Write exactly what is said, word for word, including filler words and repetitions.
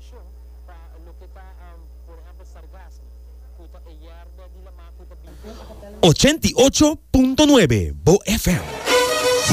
ochenta y ocho punto nueve Bo F M.